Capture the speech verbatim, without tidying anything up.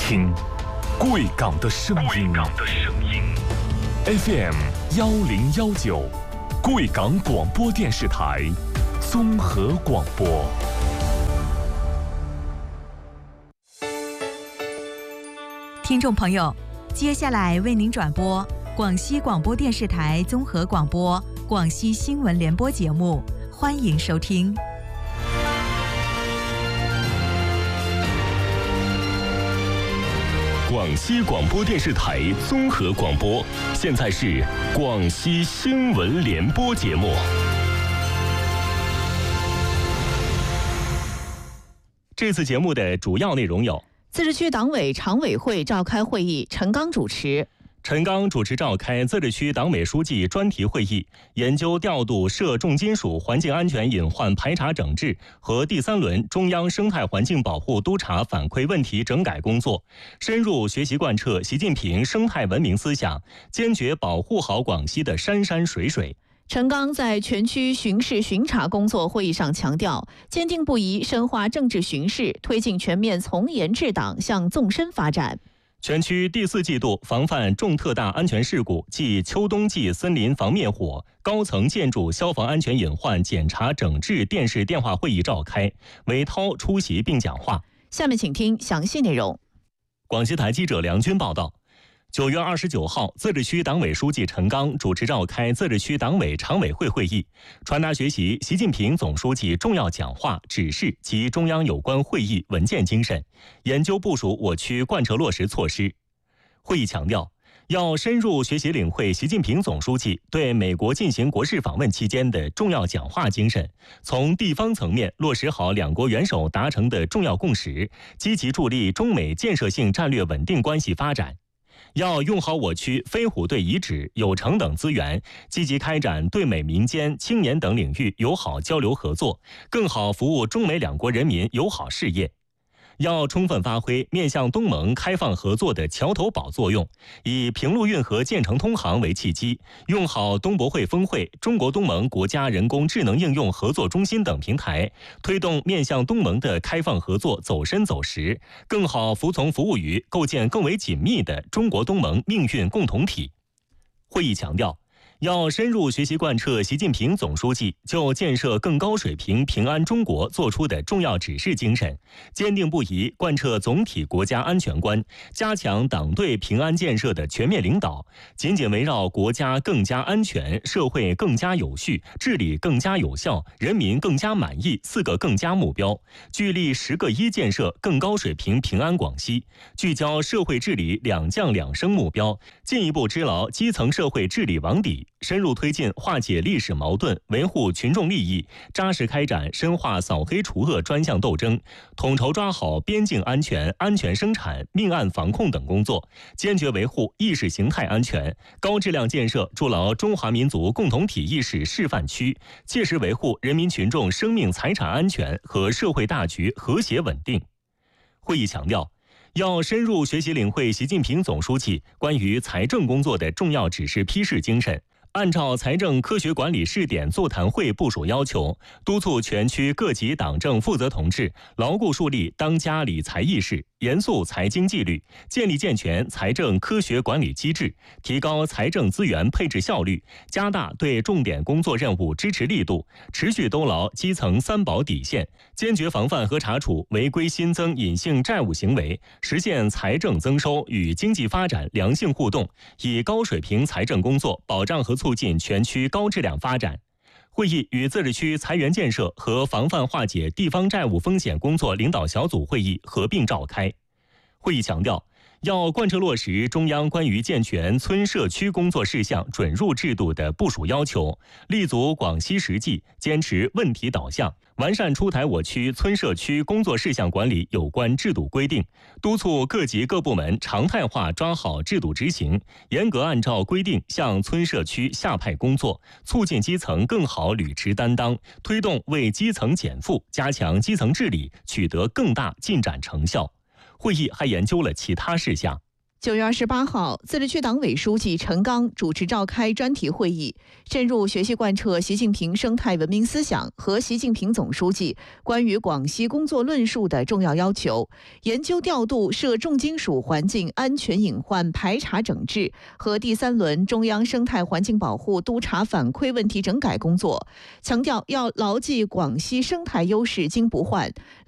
听贵港的声音。F M 幺零幺九，贵港广播电视台综合广播。 听众朋友，接下来为您转播广西广播电视台综合广播广西新闻联播节目，欢迎收听。 广西广播电视台综合广播，现在是广西新闻联播节目。 这次节目的主要内容有： 自治区党委常委会召开会议，陈刚主持。 陈刚主持召开自治区党委书记专题会议，研究调度涉重金属环境安全隐患排查整治和第三轮中央生态环境保护督查反馈问题整改工作，深入学习贯彻习近平生态文明思想，坚决保护好广西的山山水水。 陈刚在全区巡视巡查工作会议上强调，坚定不移深化政治巡视，推进全面从严治党向纵深发展。 全区第四季度防范重特大安全事故暨秋冬季森林防灭火、高层建筑消防安全隐患检查整治电视电话会议召开，韦涛出席并讲话。 下面请听详细内容。 广西台记者梁军报道。九月二十九号，自治区党委书记陈刚主持召开自治区党委常委会会议，传达学习习近平总书记重要讲话、指示及中央有关会议文件精神，研究部署我区贯彻落实措施。会议强调，要深入学习领会习近平总书记对美国进行国事访问期间的重要讲话精神，从地方层面落实好两国元首达成的重要共识，积极助力中美建设性战略稳定关系发展。要用好我区飞虎队遗址、有城等资源，积极开展对美民间、青年等领域友好交流合作，更好服务中美两国人民友好事业。要充分发挥面向东盟开放合作的桥头堡作用，以平陆运河建成通航为契机，用好东博会峰会、中国东盟国家人工智能应用合作中心等平台，推动面向东盟的开放合作走深走实，更好服从服务于构建更为紧密的中国东盟命运共同体。会议强调，要深入学习贯彻习近平总书记就建设更高水平平安中国作出的重要指示精神，坚定不移贯彻总体国家安全观，加强党对平安建设的全面领导，紧紧围绕国家更加安全、社会更加有序、治理更加有效、人民更加满意四个更加目标，聚力十个一建设更高水平平安广西，聚焦社会治理两降两升目标，进一步支牢基层社会治理网底，深入推进化解历史矛盾，维护群众利益，扎实开展深化扫黑除恶专项斗争，统筹抓好边境安全、安全生产、命案防控等工作，坚决维护意识形态安全，高质量建设筑牢中华民族共同体意识示范区，切实维护人民群众生命财产安全和社会大局和谐稳定。会议强调，要深入学习领会习近平总书记关于财政工作的重要指示批示精神，按照财政科学管理试点座谈会部署要求，督促全区各级党政负责同志牢固树立当家理财意识，严肃财经纪律，建立健全财政科学管理机制，提高财政资源配置效率，加大对重点工作任务支持力度，持续兜牢基层三保底线，坚决防范和查处违规新增隐性债务行为，实现财政增收与经济发展良性互动，以高水平财政工作保障和促进全区高质量发展。会议与自治区财源建设和防范化解地方债务风险工作领导小组会议合并召开。会议强调，要贯彻落实中央关于健全村社区工作事项准入制度的部署要求，立足广西实际，坚持问题导向，完善出台我区村社区工作事项管理有关制度规定，督促各级各部门常态化抓好制度执行，严格按照规定向村社区下派工作，促进基层更好履职担当，推动为基层减负，加强基层治理，取得更大进展成效。会议还研究了其他事项。 九月二十八号，自治区党委书记陈刚主持召开专题会议，深入学习贯彻习近平生态文明思想和习近平总书记关于广西工作论述的重要要求，研究调度涉重金属环境安全隐患排查整治和第三轮中央生态环境保护督查反馈问题整改工作，强调要牢记广西生态优势经不换。